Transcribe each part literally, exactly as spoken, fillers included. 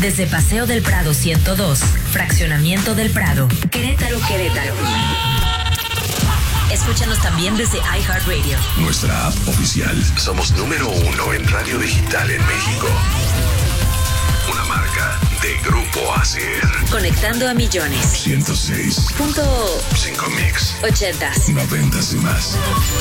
Desde Paseo del Prado ciento dos, Fraccionamiento del Prado, Querétaro, Querétaro. Escúchanos también desde iHeartRadio. Nuestra app oficial. Somos número uno en radio digital en México. Una marca de Grupo Acer. Conectando a millones. ciento seis Punto cinco mix. ochentas. Noventas y más.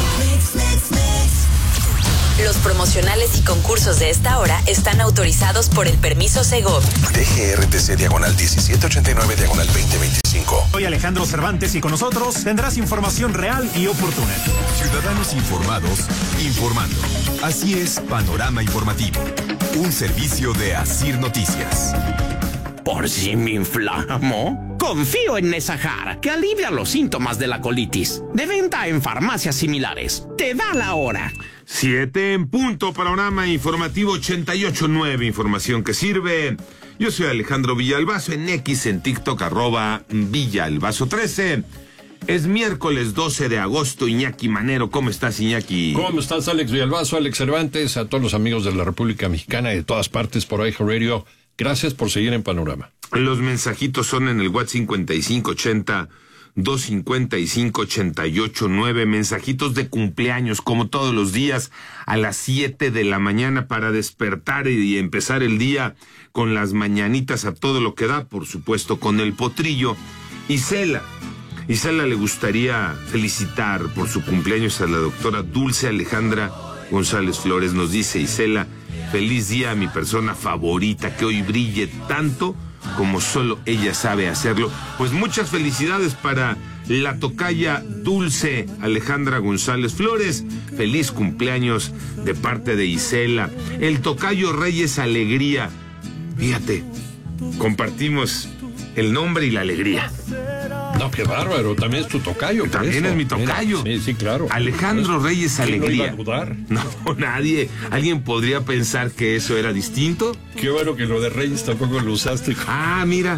Los promocionales y concursos de esta hora están autorizados por el permiso Segov. D G R T C diagonal diecisiete ochenta y nueve diagonal veinte veinticinco. Soy Alejandro Cervantes y con nosotros tendrás información real y oportuna. Ciudadanos informados, informando. Así es Panorama Informativo, un servicio de Asir Noticias. ¿Por si me inflamo? Confío en Nesahar, que alivia los síntomas de la colitis. De venta en farmacias similares. Te da la hora. Siete en punto, Panorama Informativo ochenta y ocho punto nueve, información que sirve. Yo soy Alejandro Villalbazo, en X, en TikTok, arroba Villalbazo trece. Es miércoles doce de agosto, Iñaki Manero. ¿Cómo estás, Iñaki? ¿Cómo estás, Alex Villalbazo, Alex Cervantes, a todos los amigos de la República Mexicana y de todas partes por iHeartRadio? Gracias por seguir en Panorama. Los mensajitos son en el WhatsApp cincuenta y cinco ochenta, dos cincuenta y cinco, ochenta y ocho nueve. Mensajitos de cumpleaños, como todos los días, a las siete de la mañana para despertar y empezar el día con las mañanitas a todo lo que da, por supuesto, con el potrillo. Isela. Isela le gustaría felicitar por su cumpleaños a la doctora Dulce Alejandra González Flores. Nos dice Isela: feliz día a mi persona favorita, que hoy brille tanto como solo ella sabe hacerlo. Pues muchas felicidades para la tocaya Dulce Alejandra González Flores. Feliz cumpleaños de parte de Isela. El tocayo Reyes Alegría. Fíjate, compartimos el nombre y la alegría. No, qué bárbaro, también es tu tocayo. También es mi tocayo. Mira, sí, sí, claro. Alejandro Reyes Alegría. ¿Quién no iba a dudar? No, nadie. ¿Alguien podría pensar que eso era distinto? Qué bueno que lo de Reyes tampoco lo usaste. Ah, mira.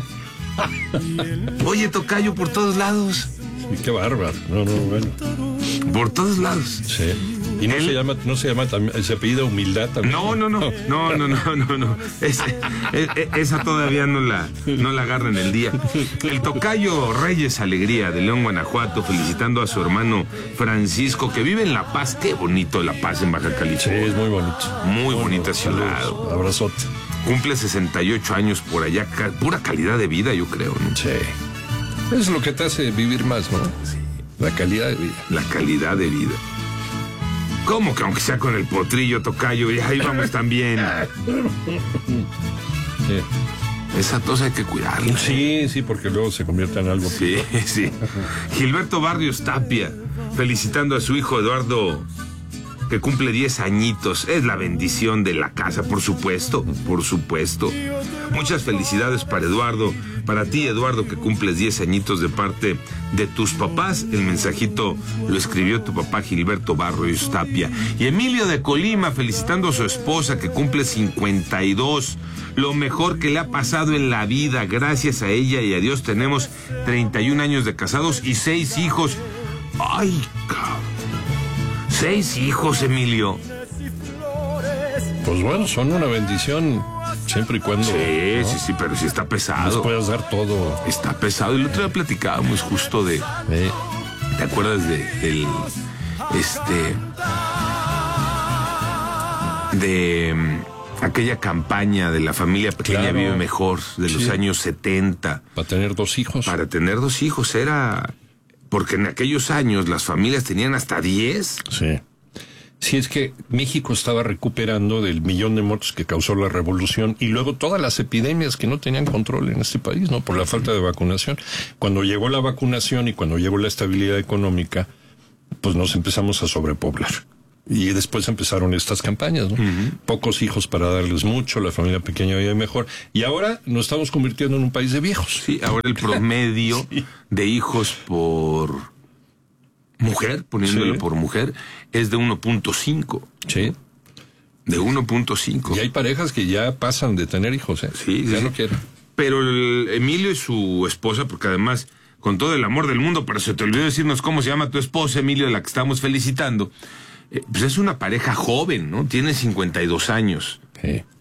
Oye, tocayo por todos lados. Sí, qué bárbaro. No, no, bueno. Por todos lados. Sí. Y no Él... se llama, no se llama también, se apellida Humildad también. No, no, no, no, no, no, no, no. Es, es, esa todavía no la, no la agarra en el día. El tocayo Reyes Alegría de León, Guanajuato, felicitando a su hermano Francisco, que vive en La Paz. Qué bonito La Paz, en Baja California. Sí, es muy bonito. Muy, muy bonita bonito. ciudad. Saludos. Abrazote. Cumple sesenta y ocho años por allá, pura calidad de vida, yo creo, ¿no? Sí. Es lo que te hace vivir más, ¿no? Sí. La calidad de vida. La calidad de vida. ¿Cómo que aunque sea con el potrillo, tocayo? Y ahí vamos también. Sí. Esa tos hay que cuidarla. Sí, sí, porque luego se convierte en algo. Sí, sí. Gilberto Barrios Tapia, felicitando a su hijo Eduardo, que cumple diez añitos. Es la bendición de la casa, por supuesto, por supuesto. Muchas felicidades para Eduardo, para ti, Eduardo, que cumples diez añitos de parte de tus papás. El mensajito lo escribió tu papá Gilberto Barrios Tapia. Y Emilio de Colima, felicitando a su esposa, que cumple cincuenta y dos. Lo mejor que le ha pasado en la vida. Gracias a ella y a Dios tenemos treinta y un años de casados y seis hijos. ¡Ay, cabrón! Seis hijos, Emilio. Pues bueno, son una bendición siempre y cuando... Sí, ¿no? sí, sí, pero sí está pesado. Les puedes dar todo. Está pesado. Y el otro día platicábamos justo de... Sí. ¿Te acuerdas de el... Este... De... Um, aquella campaña de la familia pequeña Claro. vive mejor, de los Sí. años setenta. Para tener dos hijos. Para tener dos hijos era... Porque en aquellos años las familias tenían hasta diez. Sí. Sí, es que México estaba recuperando del millón de muertos que causó la revolución y luego todas las epidemias que no tenían control en este país, ¿no? Por la falta de vacunación. Cuando llegó la vacunación y cuando llegó la estabilidad económica, pues nos empezamos a sobrepoblar. Y después empezaron estas campañas, ¿no? Uh-huh. Pocos hijos para darles mucho, la familia pequeña vive mejor. Y ahora nos estamos convirtiendo en un país de viejos. Sí, ahora el promedio sí. de hijos por mujer, poniéndolo sí. por mujer, es de uno punto cinco. Sí. De uno punto cinco. Y hay parejas que ya pasan de tener hijos, ¿eh? Sí, ya sí. no quieren. Pero el Emilio y su esposa, porque además, con todo el amor del mundo, pero se te olvidó decirnos cómo se llama tu esposa, Emilio, la que estamos felicitando. Eh, pues es una pareja joven, ¿no? Tiene cincuenta y dos años. Sí.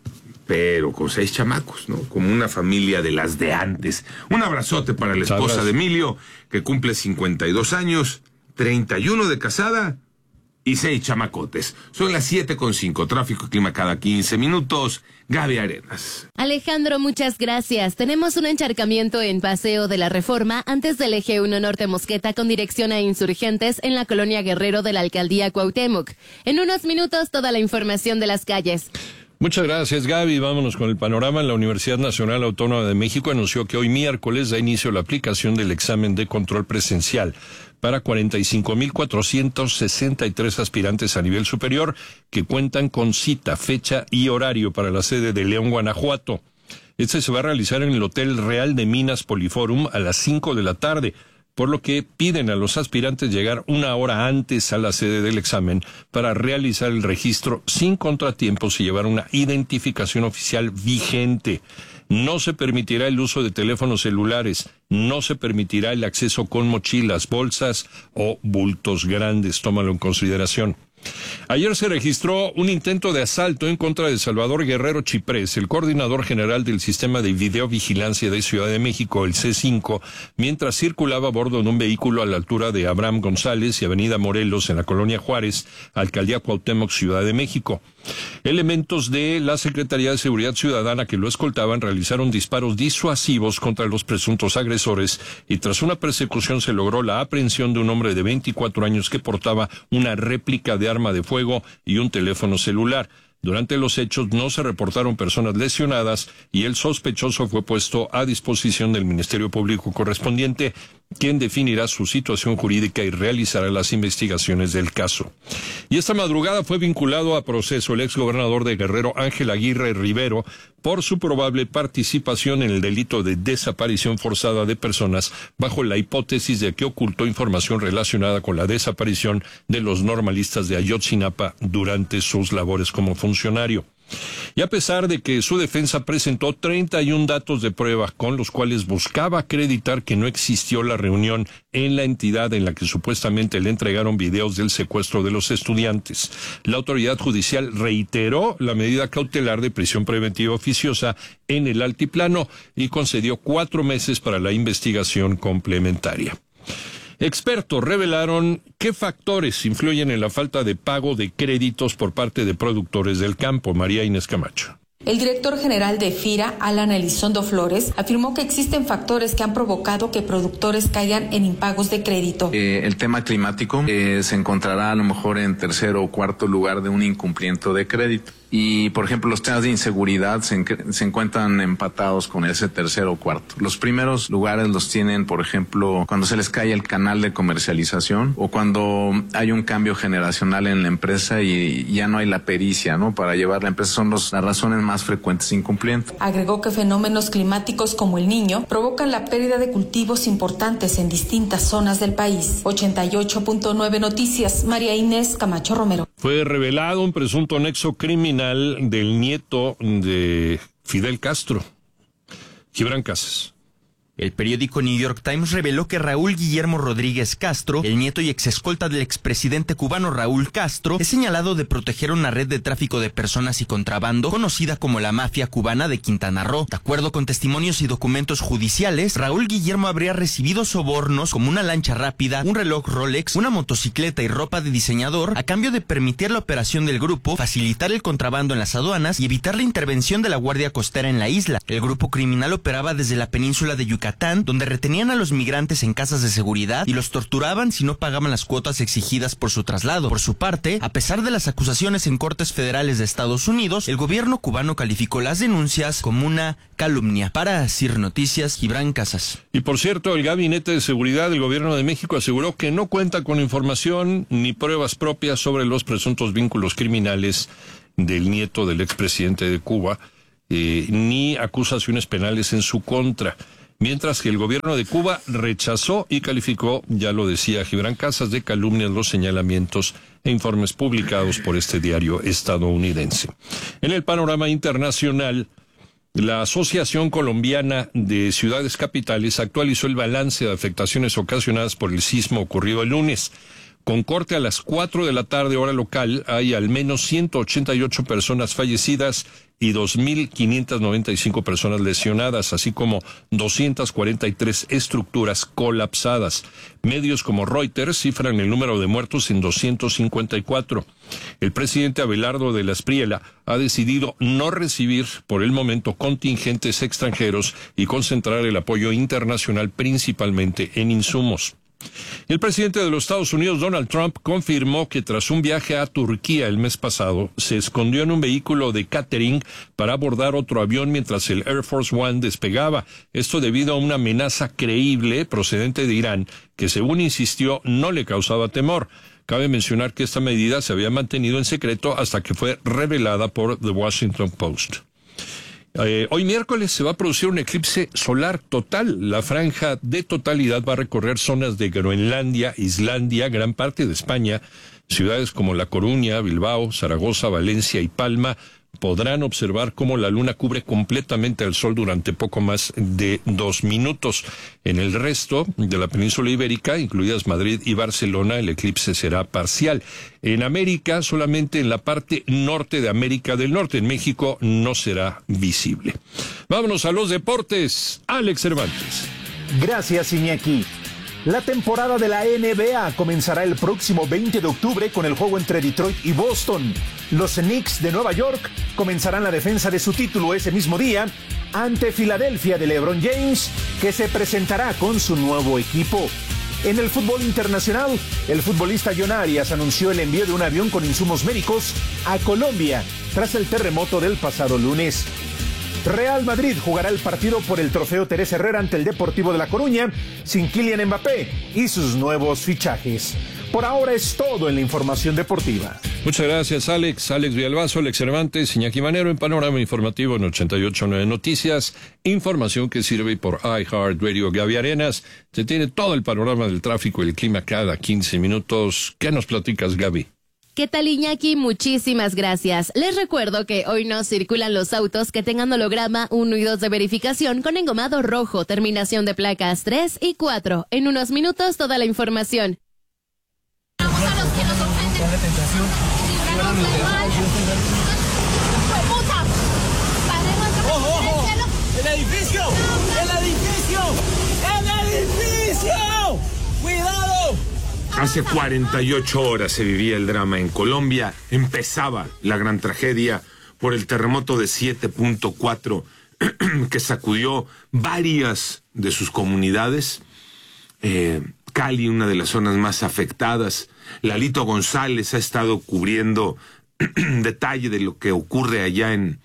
pero con seis chamacos, ¿no? Como una familia de las de antes. Un abrazote para la esposa de Emilio, que cumple cincuenta y dos años, treinta y uno de casada y seis chamacotes. Son las siete con cinco, tráfico y clima cada quince minutos. Gaby Arenas. Alejandro, muchas gracias. Tenemos un encharcamiento en Paseo de la Reforma antes del eje uno Norte Mosqueta con dirección a Insurgentes en la colonia Guerrero de la alcaldía Cuauhtémoc. En unos minutos toda la información de las calles. Muchas gracias, Gaby. Vámonos con el panorama. La Universidad Nacional Autónoma de México anunció que hoy miércoles da inicio la aplicación del examen de control presencial para cuarenta y cinco mil cuatrocientos sesenta y tres aspirantes a nivel superior que cuentan con cita, fecha y horario para la sede de León, Guanajuato. Este se va a realizar en el Hotel Real de Minas Poliforum a las cinco de la tarde, por lo que piden a los aspirantes llegar una hora antes a la sede del examen para realizar el registro sin contratiempos y llevar una identificación oficial vigente. No se permitirá el uso de teléfonos celulares, no se permitirá el acceso con mochilas, bolsas o bultos grandes. Tómalo en consideración. Ayer se registró un intento de asalto en contra de Salvador Guerrero Chiprés, el coordinador general del Sistema de Videovigilancia de Ciudad de México, el C cinco, mientras circulaba a bordo de un vehículo a la altura de Abraham González y Avenida Morelos en la colonia Juárez, alcaldía Cuauhtémoc, Ciudad de México. Elementos de la Secretaría de Seguridad Ciudadana que lo escoltaban realizaron disparos disuasivos contra los presuntos agresores y tras una persecución se logró la aprehensión de un hombre de veinticuatro años que portaba una réplica de arma de fuego y un teléfono celular. Durante los hechos no se reportaron personas lesionadas y el sospechoso fue puesto a disposición del Ministerio Público correspondiente, quien definirá su situación jurídica y realizará las investigaciones del caso. Y esta madrugada fue vinculado a proceso el exgobernador de Guerrero, Ángel Aguirre Rivero, por su probable participación en el delito de desaparición forzada de personas bajo la hipótesis de que ocultó información relacionada con la desaparición de los normalistas de Ayotzinapa durante sus labores como funcionario. Y a pesar de que su defensa presentó treinta y un datos de prueba con los cuales buscaba acreditar que no existió la reunión en la entidad en la que supuestamente le entregaron videos del secuestro de los estudiantes, la autoridad judicial reiteró la medida cautelar de prisión preventiva oficiosa en el altiplano y concedió cuatro meses para la investigación complementaria. Expertos revelaron qué factores influyen en la falta de pago de créditos por parte de productores del campo. María Inés Camacho. El director general de FIRA, Alan Elizondo Flores, afirmó que existen factores que han provocado que productores caigan en impagos de crédito. Eh, el tema climático eh, se encontrará a lo mejor en tercero o cuarto lugar de un incumplimiento de crédito. Y, por ejemplo, los temas de inseguridad se, en, se encuentran empatados con ese tercero o cuarto. Los primeros lugares los tienen, por ejemplo, cuando se les cae el canal de comercialización o cuando hay un cambio generacional en la empresa y ya no hay la pericia, ¿no?, para llevar la empresa. Son los, las razones más frecuentes de incumplimiento. Agregó que fenómenos climáticos como el Niño provocan la pérdida de cultivos importantes en distintas zonas del país. ochenta y ocho punto nueve Noticias, María Inés Camacho Romero. Fue revelado un presunto nexo criminal del nieto de Fidel Castro, Gibran Casas. El periódico New York Times reveló que Raúl Guillermo Rodríguez Castro, el nieto y exescolta del expresidente cubano Raúl Castro, es señalado de proteger una red de tráfico de personas y contrabando conocida como la mafia cubana de Quintana Roo. De acuerdo con testimonios y documentos judiciales, Raúl Guillermo habría recibido sobornos como una lancha rápida, un reloj Rolex, una motocicleta y ropa de diseñador a cambio de permitir la operación del grupo, facilitar el contrabando en las aduanas y evitar la intervención de la Guardia Costera en la isla. El grupo criminal operaba desde la península de Yucatán, donde retenían a los migrantes en casas de seguridad y los torturaban si no pagaban las cuotas exigidas por su traslado. Por su parte, a pesar de las acusaciones en cortes federales de Estados Unidos, el gobierno cubano calificó las denuncias como una calumnia. Para Asir Noticias, Gibran Casas. Y por cierto, el Gabinete de Seguridad del Gobierno de México aseguró que no cuenta con información ni pruebas propias sobre los presuntos vínculos criminales del nieto del expresidente de Cuba, eh, ni acusaciones penales en su contra. Mientras que el gobierno de Cuba rechazó y calificó, ya lo decía Gibran Casas, de calumnias los señalamientos e informes publicados por este diario estadounidense. En el panorama internacional, la Asociación Colombiana de Ciudades Capitales actualizó el balance de afectaciones ocasionadas por el sismo ocurrido el lunes. Con corte a las cuatro de la tarde hora local, hay al menos ciento ochenta y ocho personas fallecidas y dos mil quinientas noventa y cinco personas lesionadas, así como doscientas cuarenta y tres estructuras colapsadas. Medios como Reuters cifran el número de muertos en doscientos cincuenta y cuatro. El presidente Abelardo de la Espriella ha decidido no recibir por el momento contingentes extranjeros y concentrar el apoyo internacional principalmente en insumos. El presidente de los Estados Unidos, Donald Trump, confirmó que tras un viaje a Turquía el mes pasado, se escondió en un vehículo de catering para abordar otro avión mientras el Air Force One despegaba. Esto debido a una amenaza creíble procedente de Irán, que según insistió no le causaba temor. Cabe mencionar que esta medida se había mantenido en secreto hasta que fue revelada por The Washington Post. Eh, hoy miércoles se va a producir un eclipse solar total. La franja de totalidad va a recorrer zonas de Groenlandia, Islandia, gran parte de España. Ciudades como La Coruña, Bilbao, Zaragoza, Valencia y Palma podrán observar cómo la luna cubre completamente al sol durante poco más de dos minutos. En el resto de la península ibérica, incluidas Madrid y Barcelona, el eclipse será parcial. En América, solamente en la parte norte de América del Norte, en México, no será visible. Vámonos a los deportes. Alex Cervantes. Gracias, Iñaki. La temporada de la N B A comenzará el próximo veinte de octubre con el juego entre Detroit y Boston. Los Knicks de Nueva York comenzarán la defensa de su título ese mismo día ante Filadelfia de LeBron James, que se presentará con su nuevo equipo. En el fútbol internacional, el futbolista John Arias anunció el envío de un avión con insumos médicos a Colombia tras el terremoto del pasado lunes. Real Madrid jugará el partido por el trofeo Teresa Herrera ante el Deportivo de La Coruña sin Kylian Mbappé y sus nuevos fichajes. Por ahora es todo en la información deportiva. Muchas gracias, Alex. Alex Villalbazo, Alex Cervantes, Iñaki Manero en Panorama Informativo en ochenta y ocho punto nueve Noticias. Información que sirve por iHeartRadio. Gaby Arenas, se tiene todo el panorama del tráfico y el clima cada quince minutos. ¿Qué nos platicas, Gaby? ¿Qué tal, Iñaki? Muchísimas gracias. Les recuerdo que hoy no circulan los autos que tengan holograma uno y dos de verificación con engomado rojo, terminación de placas tres y cuatro. En unos minutos, toda la información. ¡Ojo, ojo! ¡El edificio! ¡El edificio! ¡El edificio! ¡Cuidado! Hace cuarenta y ocho horas se vivía el drama en Colombia. Empezaba la gran tragedia por el terremoto de siete punto cuatro que sacudió varias de sus comunidades. Eh, Cali, una de las zonas más afectadas. Lalito González ha estado cubriendo detalle de lo que ocurre allá en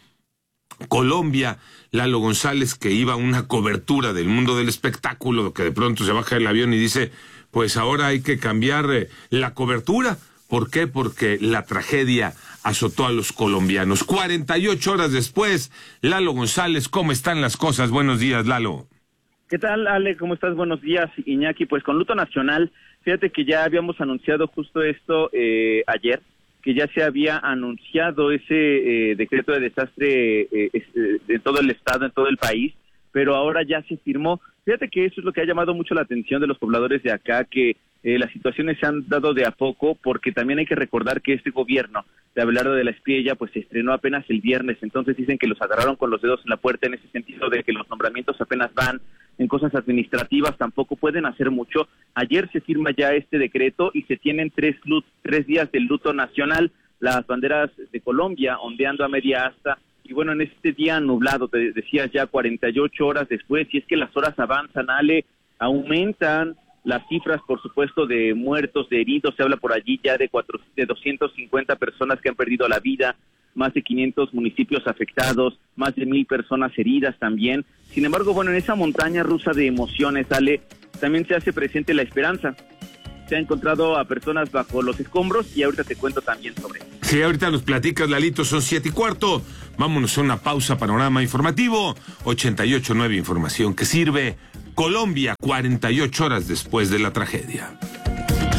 Colombia. Lalo González, que iba a una cobertura del mundo del espectáculo, que de pronto se baja del avión y dice, pues ahora hay que cambiar eh, la cobertura. ¿Por qué? Porque la tragedia azotó a los colombianos. cuarenta y ocho horas después, Lalo González, ¿cómo están las cosas? Buenos días, Lalo. ¿Qué tal, Ale? ¿Cómo estás? Buenos días, Iñaki. Pues con luto nacional, fíjate que ya habíamos anunciado justo esto eh, ayer, que ya se había anunciado ese eh, decreto de desastre eh, eh, en todo el estado, en todo el país, pero ahora ya se firmó. Fíjate que eso es lo que ha llamado mucho la atención de los pobladores de acá, que eh, las situaciones se han dado de a poco, porque también hay que recordar que este gobierno de Abelardo de la Espriella pues se estrenó apenas el viernes, entonces dicen que los agarraron con los dedos en la puerta en ese sentido de que los nombramientos apenas van en cosas administrativas, tampoco pueden hacer mucho. Ayer se firma ya este decreto y se tienen tres, lut- tres días de luto nacional, las banderas de Colombia ondeando a media asta. Y bueno, en este día nublado, te decías ya cuarenta y ocho horas después, y es que las horas avanzan, Ale, aumentan las cifras, por supuesto, de muertos, de heridos, se habla por allí ya de, cuatro, de doscientas cincuenta personas que han perdido la vida, más de quinientos municipios afectados, más de mil personas heridas también. Sin embargo, bueno, en esa montaña rusa de emociones, Ale, también se hace presente la esperanza. Se ha encontrado a personas bajo los escombros y ahorita te cuento también sobre eso. Sí, ahorita nos platicas, Lalito, son siete y cuarto. Vámonos a una pausa, panorama informativo. ochenta y ocho punto nueve, información que sirve. Colombia, cuarenta y ocho horas después de la tragedia.